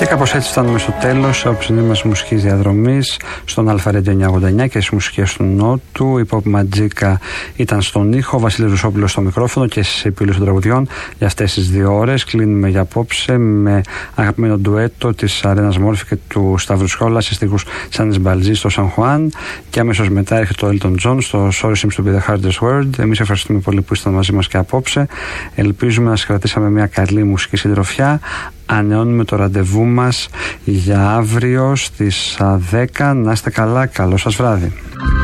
Και κάπως έτσι φτάνουμε στο τέλος από την μας μουσικής διαδρομής στον Αλφα Radio 989 και στις μουσικές του Νότου. Η Pop Magica ήταν στον ήχο, ο Βασίλης Ρουσόπουλος στο μικρόφωνο και στις επιλογές των τραγουδιών για αυτές τις 2 ώρες. Κλείνουμε για απόψε με αγαπημένο ντουέτο της Αρένας Μόρφη και του Σταύρου Σχόλα σε στίχους Σάνες Μπαλζή στο Σαν Χουάν. Και αμέσως μετά έρχεται το Elton John στο Sorry Seems to be the hardest word. Εμείς ευχαριστούμε πολύ που ήσασταν μαζί μας και απόψε. Ελπίζουμε να σας κρατήσαμε μια καλή μουσική συντροφιά. Ανεώνουμε το ραντεβού μας για αύριο στις 10. Να είστε καλά, καλό σας βράδυ.